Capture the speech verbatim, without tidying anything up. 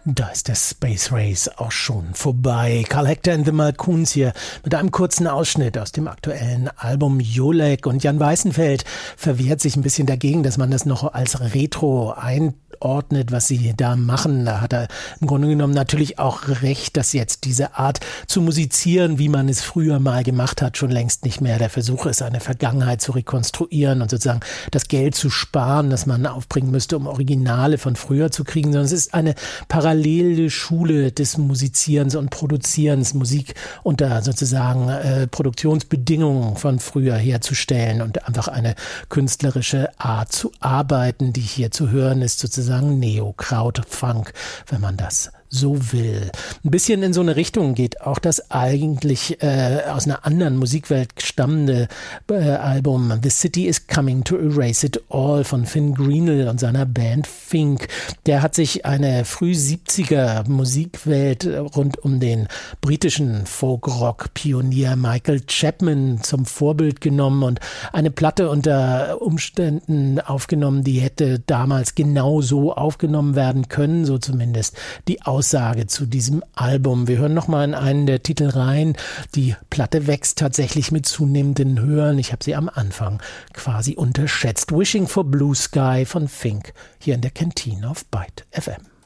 Da ist der Space Race auch schon vorbei. Carl Hector and the Malkoons hier mit einem kurzen Ausschnitt aus dem aktuellen Album Jolek. Und Jan Weißenfeld verwehrt sich ein bisschen dagegen, dass man das noch als Retro einordnet, was sie da machen. Da hat er im Grunde genommen natürlich auch recht, dass jetzt diese Art zu musizieren, wie man es früher mal gemacht hat, schon längst nicht mehr der Versuch ist, eine Vergangenheit zu rekonstruieren und sozusagen das Geld zu sparen, das man aufbringen müsste, um Originale von früher zu kriegen, sondern es ist eine parallele Schule des Musizierens und Produzierens, Musik unter sozusagen äh, Produktionsbedingungen von früher herzustellen und einfach eine künstlerische Art zu arbeiten, die hier zu hören ist, sozusagen Neo-Kraut-Funk, wenn man das so will. Ein bisschen in so eine Richtung geht auch das eigentlich äh, aus einer anderen Musikwelt stammende äh, Album The City is Coming to Erase It All von Finn Greenell und seiner Band Fink. Der hat sich eine früh siebziger Musikwelt rund um den britischen Folk-Rock-Pionier Michael Chapman zum Vorbild genommen und eine Platte unter Umständen aufgenommen, die hätte damals genau so aufgenommen werden können, so zumindest die Aussage zu diesem Album. Wir hören nochmal in einen der Titel rein. Die Platte wächst tatsächlich mit zunehmenden Hören. Ich habe sie am Anfang quasi unterschätzt. Wishing for Blue Sky von Fink hier in der Kantine auf Byte F M.